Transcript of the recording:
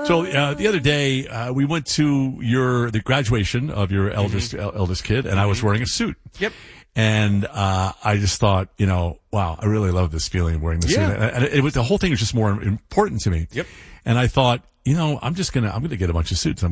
So the other day, we went to the graduation of your eldest kid, and I was wearing a suit. Yep. And I just thought, wow, I really love this feeling of wearing the suit. And the whole thing was just more important to me. Yep. And I thought, I'm gonna get a bunch of suits. I'm